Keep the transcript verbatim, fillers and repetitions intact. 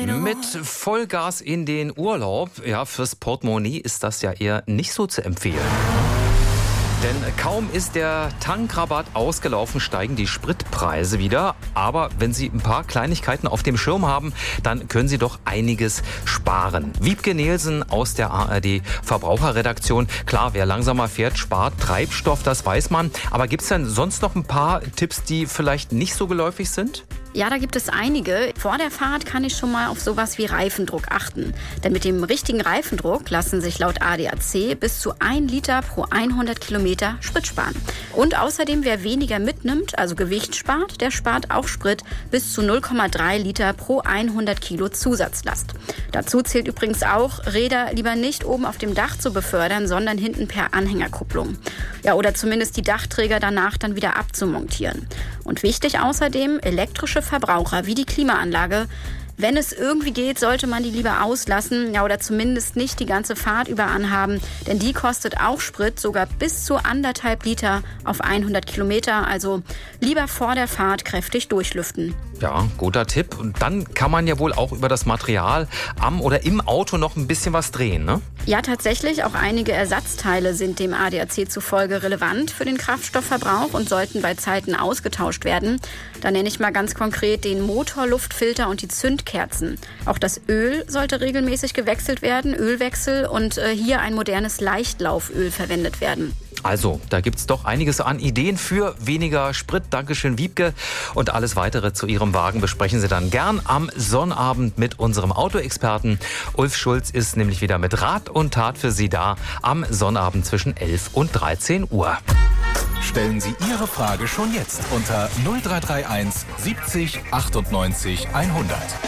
Mit Vollgas in den Urlaub, ja, fürs Portemonnaie ist das ja eher nicht so zu empfehlen. Denn kaum ist der Tankrabatt ausgelaufen, steigen die Spritpreise wieder. Aber wenn Sie ein paar Kleinigkeiten auf dem Schirm haben, dann können Sie doch einiges sparen. Wiebke Nielsen aus der A R D Verbraucherredaktion. Klar, wer langsamer fährt, spart Treibstoff, das weiß man. Aber gibt es denn sonst noch ein paar Tipps, die vielleicht nicht so geläufig sind? Ja, da gibt es einige. Vor der Fahrt kann ich schon mal auf sowas wie Reifendruck achten. Denn mit dem richtigen Reifendruck lassen sich laut A D A C bis zu ein Liter pro hundert Kilometer Sprit sparen. Und außerdem, wer weniger mitnimmt, also Gewicht spart, der spart auch Sprit bis zu null Komma drei Liter pro hundert Kilo Zusatzlast. Dazu zählt übrigens auch, Räder lieber nicht oben auf dem Dach zu befördern, sondern hinten per Anhängerkupplung. Ja, oder zumindest die Dachträger danach dann wieder abzumontieren. Und wichtig außerdem, elektrische Verbraucher wie die Klimaanlage. Wenn es irgendwie geht, sollte man die lieber auslassen, ja, oder zumindest nicht die ganze Fahrt über anhaben, denn die kostet auch Sprit, sogar bis zu anderthalb Liter auf hundert Kilometer. Also lieber vor der Fahrt kräftig durchlüften. Ja, guter Tipp. Und dann kann man ja wohl auch über das Material am oder im Auto noch ein bisschen was drehen, ne? Ja, tatsächlich. Auch einige Ersatzteile sind dem A D A C zufolge relevant für den Kraftstoffverbrauch und sollten bei Zeiten ausgetauscht werden. Da nenne ich mal ganz konkret den Motorluftfilter und die Zündkerzen. Auch das Öl sollte regelmäßig gewechselt werden, Ölwechsel, und äh, hier ein modernes Leichtlauföl verwendet werden. Also, da gibt's doch einiges an Ideen für weniger Sprit. Dankeschön, Wiebke. Und alles Weitere zu Ihrem Wagen besprechen Sie dann gern am Sonnabend mit unserem Autoexperten. Ulf Schulz ist nämlich wieder mit Rat und Tat für Sie da am Sonnabend zwischen elf und dreizehn Uhr. Stellen Sie Ihre Frage schon jetzt unter null drei drei eins siebzig achtundneunzig hundert.